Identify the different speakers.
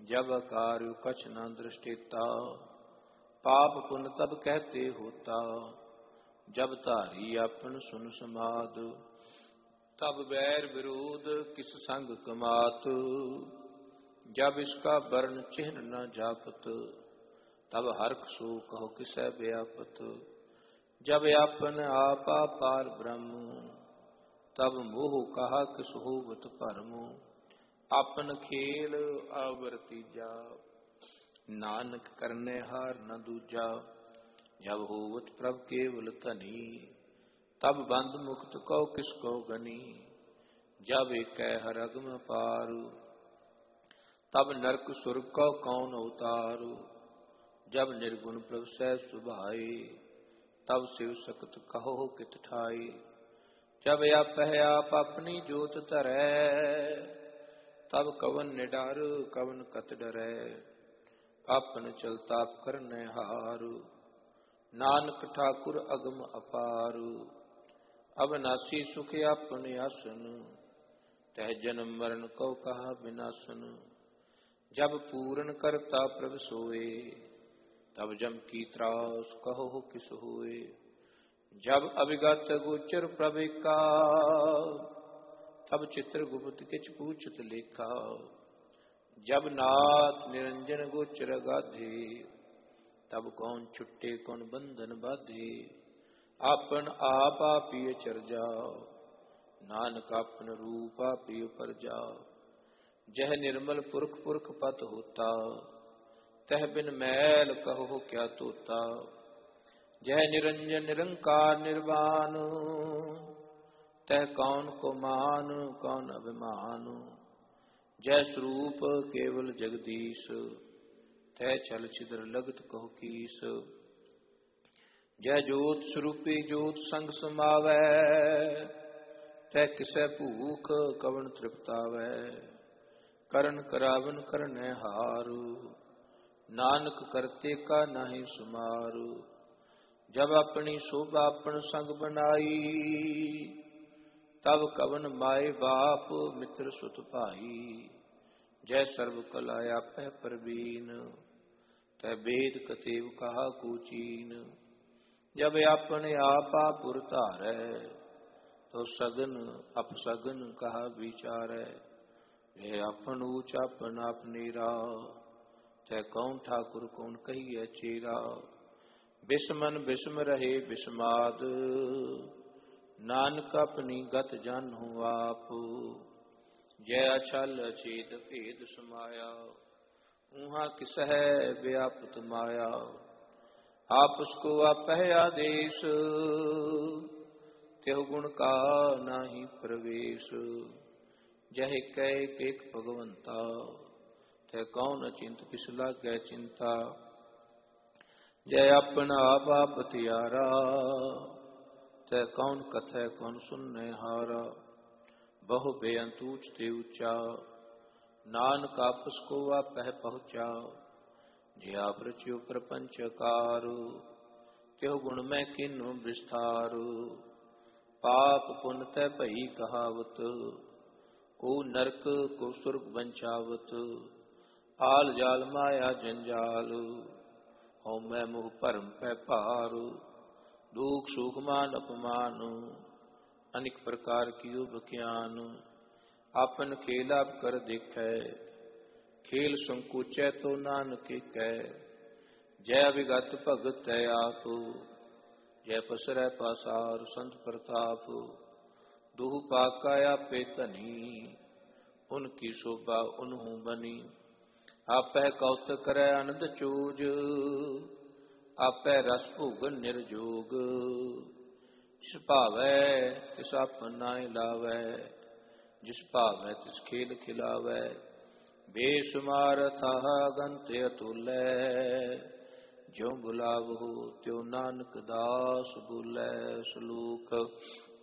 Speaker 1: जब कार्य कछ न दृष्टिता, पाप पुण्य तब कहते होता। जब धारी अपन सुन समाद, तब बैर विरोध किस संग कमात। जब इसका वर्ण चिन्ह न जापत, तब हर्ष सो कहो किसै व्यापत। जब अपन आपा पार ब्रह्म, तब मोह कहा किस होवत भरम। आपन खेल आवरतीजा, नानक करने हार न दूजा। जब होवत प्रभ केवल धनी, तब बंद मुक्त कहो किसको गनी। जब एक हर अगम पारु, तब नरक सुरग को कौन अवतारु। जब निर्गुण प्रभ सह सुभाए, तब शिव सकत कहो कित ठाई। जब आप अपनी जोत धरै, तब कवन निडर कवन कत डरै। आपन चलता करने हारु, नानक ठाकुर अगम अपारु। अविनाशी सुख आपन आसन, तह जन्म मरण को कहा विनाशन। जब पूर्ण करता प्रभ सोए, तब जम की त्रास कहो किस होए। जब अभिगत गोचर प्रभेका, तब चित्रगुप्त किछ पूछत लेखा। जब नाथ निरंजन गोचर गाधे, तब कौन छुट्टे कौन बंधन बाधे। आपन आप आपी चर्जा, नानक आपन रूप आपी परजा। जह निर्मल पुरख पुरख पत होता, तह बिन मैल कहो क्या तोता। जह निरंजन निरंकार निर्वाण, तह कौन को मान कौन अभिमान। जय स्वरूप केवल जगदीश, तह छल छिद्र लगत कहो कीस। जय जोत स्वरूपी जोत संग समावै, तह किसै भूख कवन तृप्तावै। करन करावन करने हारु, नानक करते का नाही सुमारु। जब अपनी शोभा अपन संग बनाई, तब कवन माए बाप मित्र सुत भाई। जय सर्व कला आपै परवीन, तह वेद कतेव कहा कूचीन। जब अपने आपा पुर धारै, तो सगन अपसगन कहा विचारै। यह अपन ऊच अपन आपनेरा, तह कौन ठाकुर कौन कहिए चेरा। बिस्मन बिस्म रहे बिस्माद, नानक अपनी गत जानहु आप। जय अछल अछेद भेद समाया, ऊहा किस है व्यापत माया। आप उसको आपह आदेश, त्यहु गुण का नाही प्रवेश। जय कै एक भगवंता, तह कौन अचिंत किस लागै चिंता। जय अपना आप तियारा, तह कौन कथै कौन सुनने हारा। बहु बेअंत ऊच ते ऊंचा, नानक आपस को आपह पहुँचा। जिया प्रचयो प्रपंच कारु, त्यो गुण में किन्नु विस्तारु। पाप पुण्य तै भई कहावत, को नरक को सुर्ग बंचावत। आल जाल माया जंजाल, हो मैं मुह भरम पै पार। दुख सुख मान अपमान, अनेक प्रकार की बख्यान। आपन खेल आप कर देखै, खेल संकोचै तो नानक कै। जय विगत भगत है आप, जय पसरै पासार संत प्रताप। दुह पाका आपे धनी, उनकी शोभा उन्हू बनी। आपै कौतक करै आनंद चूज, आपै रस भोगन निर्जोग। जिस भावै तिस आपन नाय लावै, जिस भावै तिस खेल खिलावै। बेसुमार थाह गंत अतुलै, ज्यों बुलावहु त्यों नानक दास बोलै। श्लोक